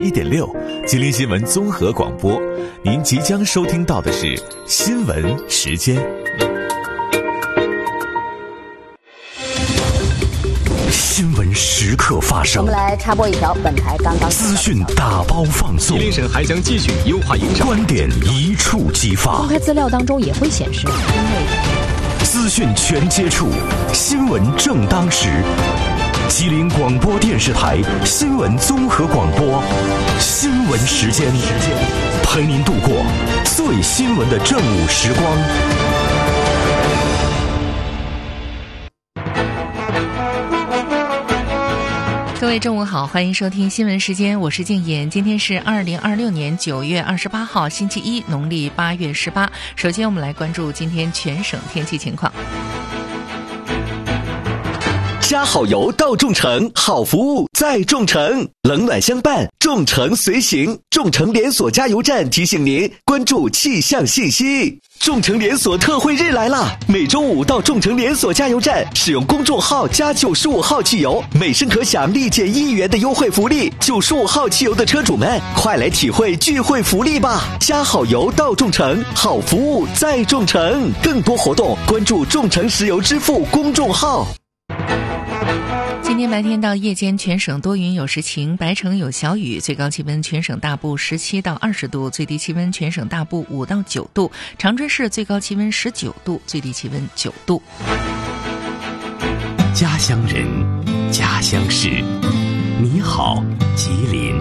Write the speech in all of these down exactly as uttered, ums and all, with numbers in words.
一点六，吉林新闻综合广播，您即将收听到的是新闻时间。新闻时刻发生， 我们来插播一条本台刚刚资讯打包放送， 吉林省还将继续优化营商， 观点一触即发。 公开资料当中也会显示，因为资讯全接触，新闻正当时。吉林广播电视台新闻综合广播，新闻时间，陪您度过最新闻的正午时光。 各位中午好，欢迎收听新闻时间，我是静言。今天是二零二六年九月二十八号星期一，农历八月十八。首先我们来关注今天全省天气情况。 加好油到众诚，好服务在众诚，冷暖相伴，众诚随行。众诚连锁加油站提醒您关注气象信息。众诚连锁特惠日来啦！每周五到众诚连锁加油站使用公众号加九十五号汽油，每升可享立减一元的优惠福利。九十五号汽油的车主们，快来体会聚会福利吧！加好油到众诚，好服务在众诚。更多活动关注众诚石油支付公众号。 今天白天到夜间全省多云有时晴，白城有小雨，最高气温全省大部十七到二十度，最低气温全省大部五到九度，长春市最高气温十九度，最低气温九度。 家乡人，家乡事，你好，吉林。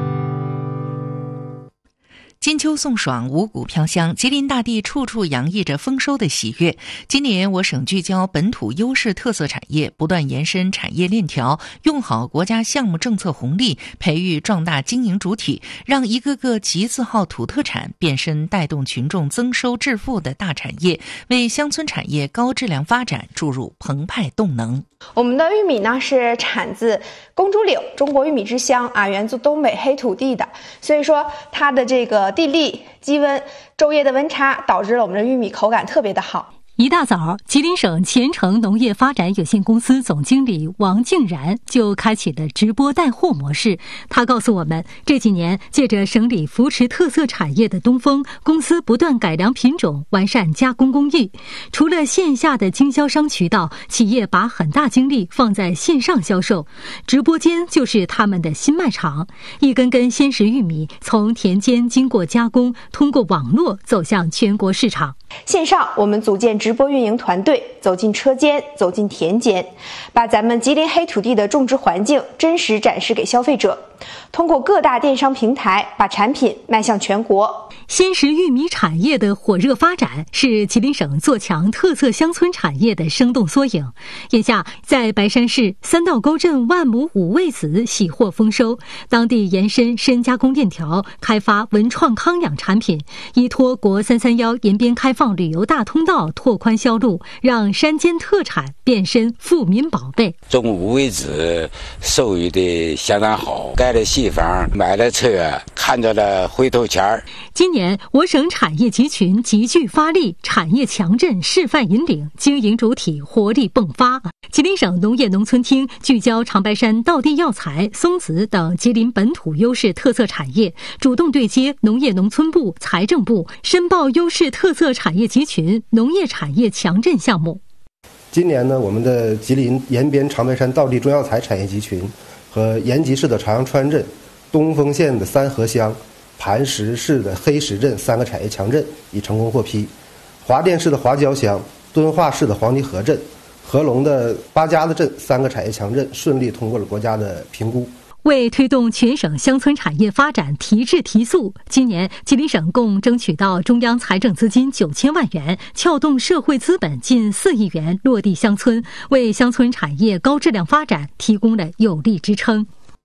金秋送爽，五谷飘香，吉林大地处处洋溢着丰收的喜悦。今年我省聚焦本土优势特色产业，不断延伸产业链条，用好国家项目政策红利，培育壮大经营主体，让一个个集字号土特产变身带动群众增收致富的大产业，为乡村产业高质量发展注入澎湃动能。 我们的玉米呢是产自公主岭，中国玉米之乡啊，源自东北黑土地的，所以说它的这个地利、积温、昼夜的温差，导致了我们的玉米口感特别的好。 一大早，吉林省前程农业发展有限公司总经理王静然就开启了直播带货模式。他告诉我们，这几年借着省里扶持特色产业的东风，公司不断改良品种，完善加工工艺。除了线下的经销商渠道，企业把很大精力放在线上销售，直播间就是他们的新卖场。一根根鲜食玉米从田间经过加工，通过网络走向全国市场。 线上我们组建直播运营团队，走进车间，走进田间，把咱们吉林黑土地的种植环境真实展示给消费者，通过各大电商平台把产品迈向全国。 鲜食玉米产业的火热发展是吉林省做强特色乡村产业的生动缩影。眼下在白山市三道沟镇万亩五味子喜获丰收，当地延伸深加工链条，开发文创康养产品，依托国三三一延边开放旅游大通道拓宽销路，让山间特产变身富民宝贝。 种五味子收益的相当好，盖了细房，买了车，看到了回头钱儿。 今年我省产业集群集聚发力，产业强震示范引领，经营主体活力迸发。吉林省农业农村厅聚焦长白山道地药材、松子等吉林本土优势特色产业，主动对接农业农村部、财政部，申报优势特色产业集群农业产业强震项目。 今年呢，我们的吉林延边长白山道地中药材产业集群和延吉市的长阳川镇、东丰县的三河乡、磐石市的黑石镇三个产业强镇已成功获批，华甸市的华郊乡、敦化市的黄泥河镇、合龙的八家子镇三个产业强镇顺利通过了国家的评估。 为推动全省乡村产业发展提质提速，今年吉林省共争取到中央财政资金九千万元，撬动社会资本近四亿元落地乡村，为乡村产业高质量发展提供了有力支撑。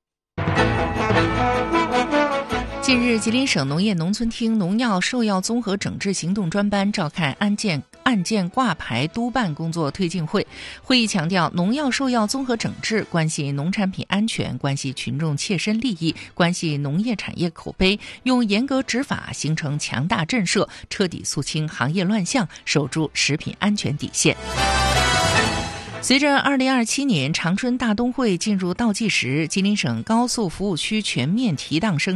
近日，吉林省农业农村厅农药兽药综合整治行动专班召开案件案件挂牌督办工作推进会。会议强调，农药兽药综合整治关系农产品安全，关系群众切身利益，关系农业产业口碑，用严格执法形成强大震慑，彻底肃清行业乱象，守住食品安全底线。 随着二零二七年长春大冬会进入倒计时，吉林省高速服务区全面提档升